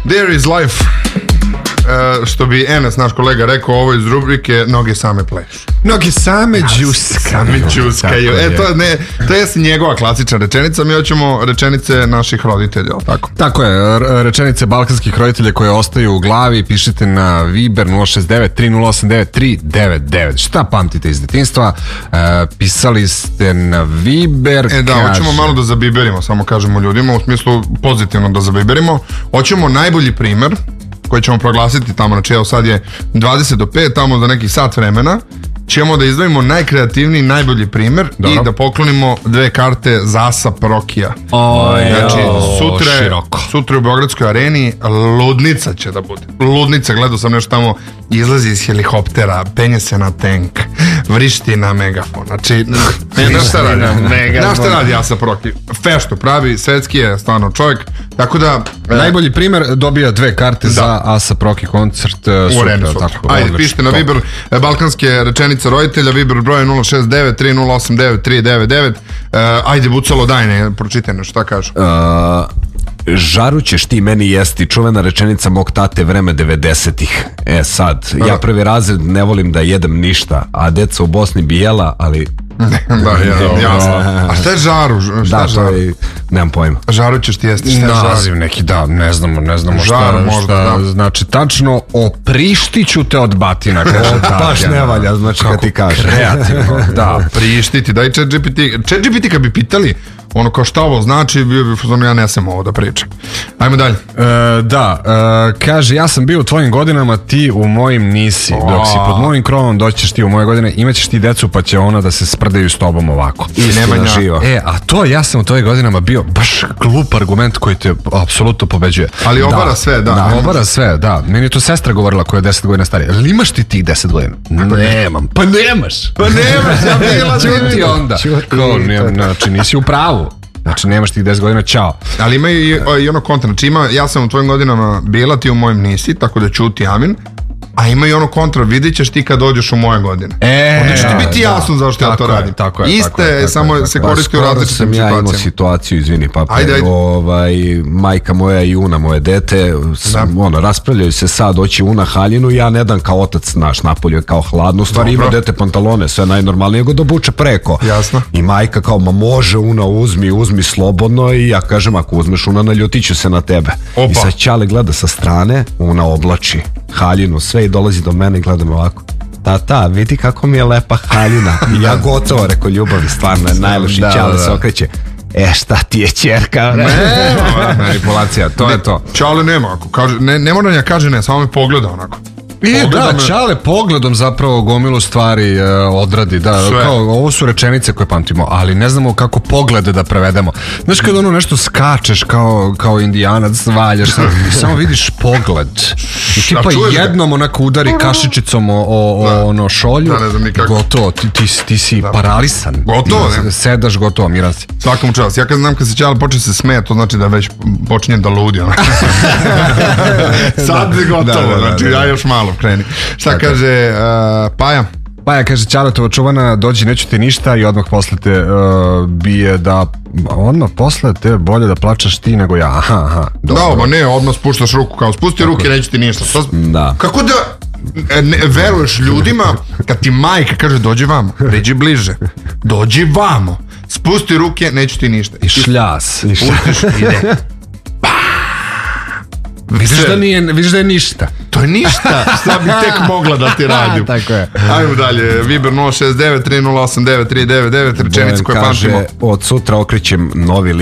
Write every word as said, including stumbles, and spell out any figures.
There is life. Uh, što bi Enes, naš kolega, rekao, ovo iz rubrike Noge same plešu. Noge same džuskaju. Same džuskaju. E, to, ne, to je njegova klasična rečenica. Mi hoćemo rečenice naših roditelja, tako? Tako je, rečenice balkanskih roditelja koje ostaju u glavi. Pišite na Viber nula šest devet tri nula osam devet tri devet devet. Šta pamtite iz detinjstva? Uh, pisali ste na Viber. E da, kaže... hoćemo malo da zabiberimo, samo kažemo ljudima, u smislu pozitivno da zabiberimo. Hoćemo najbolji primer koji ćemo proglasiti tamo, znači evo sad je dvadeset do pet, tamo za neki sat vremena ćemo da izdvojimo najkreativniji, najbolji primer. Dobro. I da poklonimo dve karte za Asa Prokija. O, znači jo, sutra, široko. sutra u Beogradskoj areni ludnica će da bude. Ludnica, gledao sam nešto tamo, izlazi iz helikoptera, penje se na tank, vrišti na megafon. Znači, ne, na šta radi? Na šta radi Asa Proki? Feštu pravi, svetski je stvarno čovjek. Tako da... E, najbolji primer dobija dve karte da. za Asa Proki koncert uh, u areni sutra. Tako, ajde, odlično. Pišite na Viber balkanske rečenice roditelja, Viber broj nula šest devet tri nula osam devet tri devet devet. Uh, ajde, Bucalo, daj ne, pročitaj nešto, šta kažu? Uh, žaru ćeš ti meni jesti, čuvena rečenica mog tate vreme devedesetih. E sad, da. ja prvi razred ne volim da jedem ništa, a deca u Bosni bi jela, ali... da, ja, jasno. A šta je žaru? Šta da, je žaru? To je, nemam pojma. Žaru ćeš ti jesti, šta je žaru? Naziv neki, da, ne znamo, ne znamo šta, žaru, možda, šta da. znači tačno oprištiću te od batina. Kaže, da, baš ne valja, znači kad ti kaže. Kreativno, da. Prištiti, daj ChatGPT. ChatGPT kad bi pitali ono kao šta ovo znači, bio bi fuzon, ja ne sam ovo da pričam. Ajmo dalje. E, da, e, kaže, ja sam bio u tvojim godinama, ti u mojim nisi. O. Dok si pod mojim krovom, doći ćeš ti u moje godine, imaćeš ti decu, pa će ona da se sprdaju s tobom ovako. Istina živa. E, a to, ja sam u tvojim godinama bio baš glup argument koji te apsolutno pobeđuje. Ali obara da, sve, da. da. Obara sve, da. Meni je to sestra govorila koja je deset godina starija. Ali imaš ti tih deset godina? Nemam. Pa nemaš. Pa nemaš, ja bila čuti onda. Kao, ne, znači, nisi u pravu. Znači, nemaš tih deset godina, čao. Ali ima i, i ono kontra. Znači, ima, ja sam u tvojim godinama bila, ti u mojim nisi, tako da čuti, amin. A ima i ono kontra, vidit ćeš ti kad dođeš u moje godine. E, onda će ti biti da, jasno zašto ja to radim. Je, tako je, Iste, tako je, samo tako se tako koristi u različitim sam situacijama. Ja imao situaciju, izvini pape, ajde, ajde. Ovaj, majka moja i Una, moje dete, sam, ono, raspravljaju se sad, doći Una haljinu, ja ne dam kao otac naš, napolju je kao hladno, u stvari ima dete pantalone, sve najnormalnije, nego da obuče preko. Jasno. I majka kao, ma može Una, uzmi, uzmi slobodno, i ja kažem, ako uzmeš Una, naljutiću se na tebe. Opa. I sad Ćale gleda sa strane, Una oblači haljinu, sve, i dolazi do mene i gleda me ovako. Tata, vidi kako mi je lepa haljina. I ja gotovo, rekao, ljubavi, stvarno je najloši. Da, Ćale da. se okreće. E, šta ti je ćerka? Ne, manipulacija, to ne, je to. Ćale nema, ako kaže, ne, ne mora da kaže ne, samo mi pogleda onako. I da, me... Ćale pogledom zapravo gomilu stvari uh, odradi, da, kao, ovo su rečenice koje pamtimo, ali ne znamo kako poglede da prevedemo. Znaš kad ono nešto skačeš kao, kao indijanac, valjaš, i samo vidiš pogled. I ti pa jednom onako udari kašičicom o, o, o ono šolju, da, gotovo, ti, ti, ti si da. paralisan. Gotovo, ne? Sedaš gotovo, miran si. Svakom čas. Ja kad znam kad se Ćale počne se smeje, to znači da već počinje da ludi. Sad je gotovo, da, da, da, znači da, da. ja još malo kreni. Šta tako kaže uh, Paja? Paja kaže, Ćaletova čuvana, dođi, neću ti ništa, i odmah posle te uh, bije da, odmah posle te bolje da plačaš ti nego ja. Aha, aha. Da, ma ne, odmah spuštaš ruku, kao spusti tako. Ruke, neću ti ništa. To, da. Kako da ne, veruješ ljudima kad ti majka kaže dođi vamo, pređi bliže, dođi vamo, spusti ruke, neću ti ništa. I šljas. I spustiš, ide. Vidiš da, nije, vidiš da je ništa. To je ništa, šta bi tek mogla da ti radim. Tako je. Ajmo dalje, Viber nula šest devet tri nula osam devet tri devet devet, rečenice koje pamtimo. Kaže, od sutra okrećem novi